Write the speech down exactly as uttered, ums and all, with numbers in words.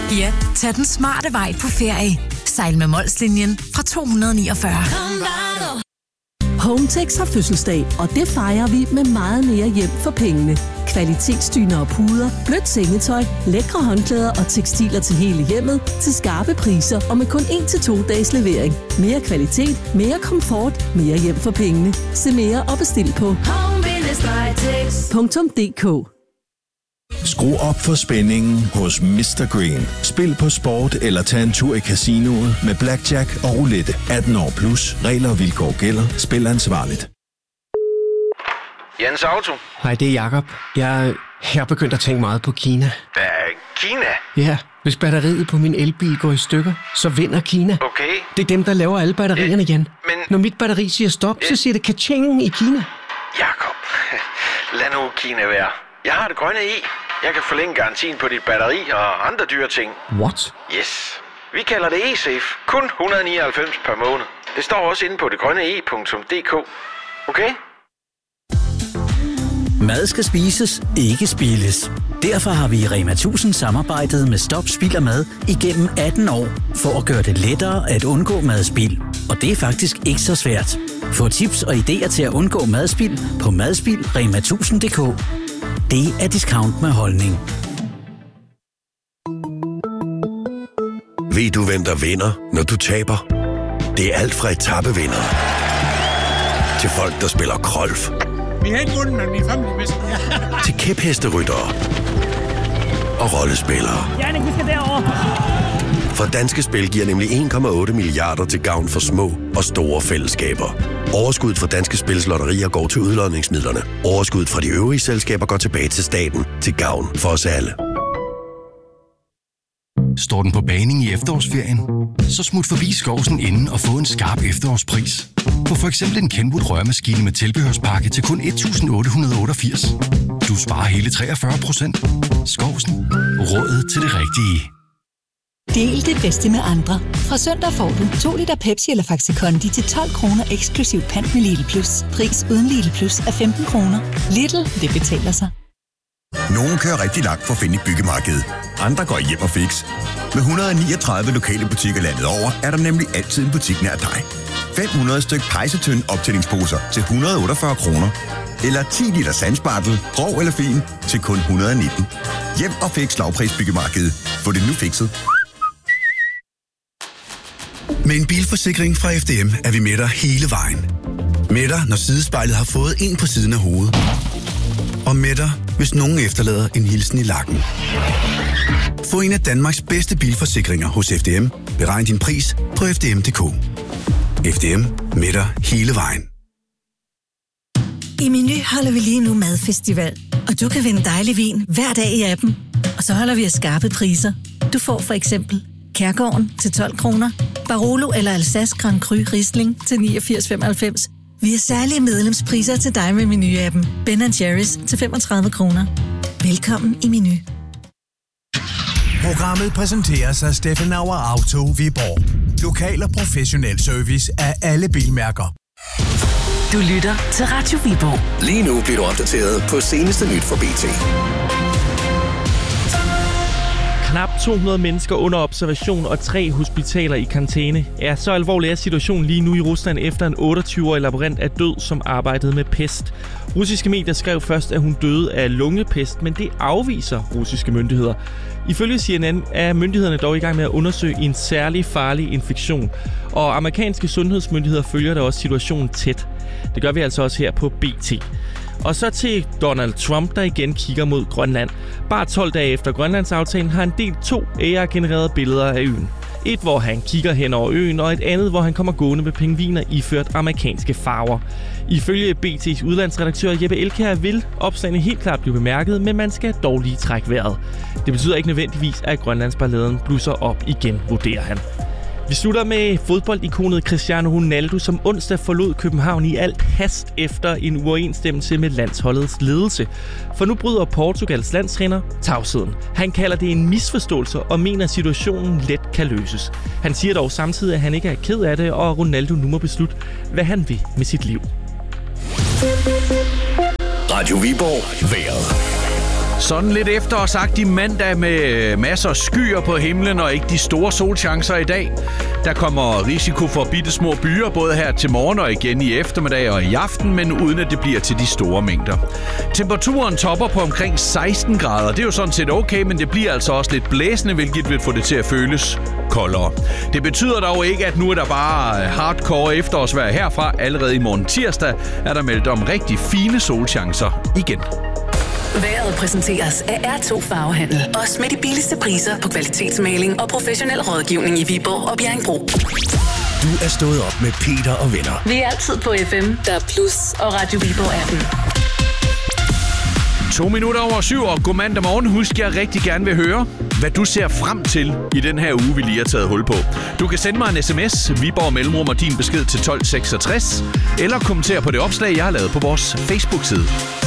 Ja, tag den smarte vej på ferie. Sejl med Molslinjen fra to hundrede niogfyrre. Hometex har fødselsdag, og det fejrer vi med meget mere hjem for pengene. Kvalitetsdyner og puder, blødt sengetøj, lækre håndklæder og tekstiler til hele hjemmet til skarpe priser og med kun en til to dages levering. Mere kvalitet, mere komfort, mere hjem for pengene. Se mere og bestil på home punktum d k. Skru op for spændingen hos mister Green. Spil på sport eller tag en tur i casinoet med blackjack og roulette. atten år plus. Regler og vilkår gælder. Spil ansvarligt. Jens Auto. Hej, det er Jakob. Jeg, jeg er begyndt at tænke meget på Kina. Hvad? Kina? Ja, hvis batteriet på min elbil går i stykker, så vinder Kina. Okay. Det er dem, der laver alle batterierne, Jan. Men... Når mit batteri siger stop, så siger det ka-ching i Kina. Jakob, lad nu Kina være. Jeg har det grønne i. Jeg kan forlænge garantien på dit batteri og andre dyre ting. What? Yes. Vi kalder det eSafe. Kun et hundrede nioghalvfems per måned. Det står også inde på det grønne e punktum d k. Okay? Mad skal spises, ikke spildes. Derfor har vi i Rema tusind samarbejdet med Stop Spild og Mad igennem atten år, for at gøre det lettere at undgå madspild. Og det er faktisk ikke så svært. Få tips og idéer til at undgå madspild på madspild punktum rema tusind punktum d k. Det er discount med holdning. Ved du, hvem der vinder, når du taber? Det er alt fra etappevinder til folk, der spiller golf. Vi har ikke vundet, men vi er family. Til kæphesteryttere og rollespillere. Jannik, vi skal derover. For Danske Spil giver nemlig en komma otte milliarder til gavn for små og store fællesskaber. Overskuddet fra Danske Spils lotterier går til udlodningsmidlerne. Overskuddet fra de øvrige selskaber går tilbage til staten til gavn for os alle. Står den på baning i efterårsferien? Så smut forbi Skovsen inden og få en skarp efterårspris. På for eksempel en Kenwood rørmaskine med tilbehørspakke til kun et tusind otte hundrede og otteogfirs. Du sparer hele treogfyrre procent. Skovsen. Rådet til det rigtige. Del det bedste med andre. Fra søndag får du to liter Pepsi eller Faxi Kondi til tolv kroner eksklusiv pant med Lidl Plus. Pris uden Lidl Plus er femten kroner. Lidl, det betaler sig. Nogle kører rigtig langt for at finde et byggemarked. Andre går hjem og fix. Med et hundrede og niogtredive lokale butikker landet over, er der nemlig altid en butik nær dig. fem hundrede styk pejsetønd optællingsposer til et hundrede og otteogfyrre kroner. Eller ti liter sandspartel, grov eller fin, til kun et hundrede og nitten. Hjem og fix lavprisbyggemarkedet. Få det nu fikset. Med en bilforsikring fra F D M er vi med dig hele vejen. Med dig, når sidespejlet har fået en på siden af hovedet. Og med dig, hvis nogen efterlader en hilsen i lakken. Få en af Danmarks bedste bilforsikringer hos F D M. Beregn din pris på f d m punktum d k. F D M. Med dig hele vejen. I Meny holder vi lige nu madfestival. Og du kan vinde dejlig vin hver dag i appen. Og så holder vi af skarpe priser. Du får for eksempel Kærgården til tolv kroner. Barolo eller Alsace Grand Cru Riesling til niogfirs femoghalvfems. Vi har særlige medlemspriser til dig med Meny-appen. Ben and Jerry's til femogtredive kroner. Velkommen i Meny. Programmet præsenteres af Steffenauer Auto Viborg. Lokal og professionel service af alle bilmærker. Du lytter til Radio Viborg. Lige nu bliver du opdateret på seneste nyt fra B T. Knap to hundrede mennesker under observation og tre hospitaler i karantæne. Ja, så alvorlig er situationen lige nu i Rusland efter en otteogtyve-årig laborant er død, som arbejdede med pest. Russiske medier skrev først, at hun døde af lungepest, men det afviser russiske myndigheder. Ifølge C N N er myndighederne dog i gang med at undersøge en særlig farlig infektion. Og amerikanske sundhedsmyndigheder følger da også situationen tæt. Det gør vi altså også her på B T. Og så til Donald Trump, der igen kigger mod Grønland. Bare tolv dage efter Grønlandsaftalen har han delt to A I-genererede billeder af øen. Et, hvor han kigger hen over øen, og et andet, hvor han kommer gående med pingviner iført amerikanske farver. Ifølge B T's udlandsredaktør Jeppe Elkjær vil opslagene helt klart blive bemærket, men man skal dog lige trække vejret. Det betyder ikke nødvendigvis, at Grønlandsballaden blusser op igen, vurderer han. Vi slutter med fodboldikonet Cristiano Ronaldo, som onsdag forlod København i alt hast efter en uoverensstemmelse med landsholdets ledelse. For nu bryder Portugals landstræner tavsheden. Han kalder det en misforståelse og mener, at situationen let kan løses. Han siger dog samtidig, at han ikke er ked af det, og Ronaldo nu må beslutte, hvad han vil med sit liv. Radio Viborg. Vejret. Sådan lidt efterårsagtig mandag med masser af skyer på himlen og ikke de store solchancer i dag. Der kommer risiko for bittesmå byer både her til morgen og igen i eftermiddag og i aften, men uden at det bliver til de store mængder. Temperaturen topper på omkring seksten grader. Det er jo sådan set okay, men det bliver altså også lidt blæsende, hvilket vil få det til at føles koldere. Det betyder dog ikke, at nu er der bare hardcore efterårsvejr herfra. Allerede i morgen tirsdag er der meldt om rigtig fine solchancer igen. Vejret præsenteres af R to Farvehandel. Også med de billigste priser på kvalitetsmaling og professionel rådgivning i Viborg og Bjerringbro. Du er stået op med Peter og venner. Vi er altid på F M, der er Plus og Radio Viborg appen. To minutter over syv, og god mandag morgen. Husk, jeg rigtig gerne vil høre, hvad du ser frem til i den her uge, vi lige har taget hul på. Du kan sende mig en sms, Viborg Mellemrum og din besked til tolv seksogtres, eller kommentere på det opslag, jeg har lavet på vores Facebook-side.